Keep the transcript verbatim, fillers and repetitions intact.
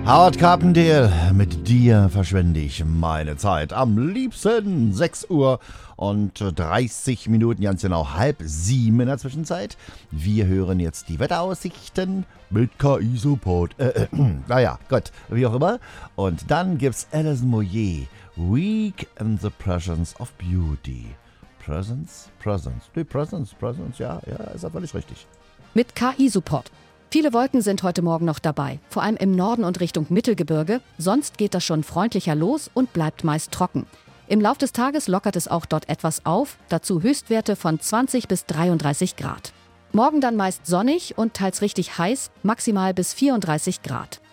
Howard Carpendale, mit dir verschwende ich meine Zeit. Am liebsten sechs Uhr und dreißig Minuten, ganz genau halb sieben in der Zwischenzeit. Wir hören jetzt die Wetteraussichten mit K I-Support. Äh, äh, naja, Gott, wie auch immer. Und dann gibt's Alison Moyet, Week in the Presence of Beauty. Presence? Presence. Nee, Presence, Presence, ja, ja, ist ja völlig richtig. Mit K I-Support. Viele Wolken sind heute Morgen noch dabei, vor allem im Norden und Richtung Mittelgebirge. Sonst geht das schon freundlicher los und bleibt meist trocken. Im Lauf des Tages lockert es auch dort etwas auf, dazu Höchstwerte von zwanzig bis dreiunddreißig Grad. Morgen dann meist sonnig und teils richtig heiß, maximal bis vierunddreißig Grad.